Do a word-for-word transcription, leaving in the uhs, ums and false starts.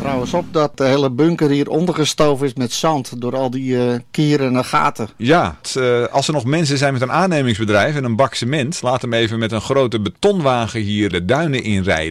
trouwens op dat de hele bunker hier ondergestoven is met zand door al die uh, kieren en gaten. Ja, het, uh, als er nog mensen zijn met een aannemingsbedrijf en een bak cement, laat hem even met een grote betonwagen hier de duinen inrijden.